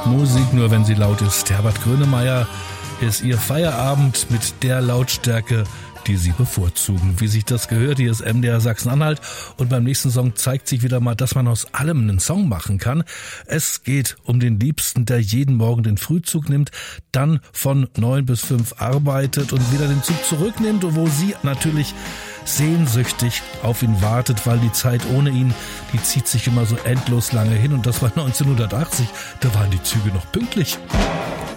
Musik nur, wenn sie laut ist. Herbert Grönemeyer ist ihr Feierabend mit der Lautstärke, die sie bevorzugen. Wie sich das gehört, hier ist MDR Sachsen-Anhalt und beim nächsten Song zeigt sich wieder mal, dass man aus allem einen Song machen kann. Es geht um den Liebsten, der jeden Morgen den Frühzug nimmt, dann von 9 bis 5 arbeitet und wieder den Zug zurücknimmt, wo sie natürlich sehnsüchtig auf ihn wartet, weil die Zeit ohne ihn, die zieht sich immer so endlos lange hin und das war 1980, da waren die Züge noch pünktlich.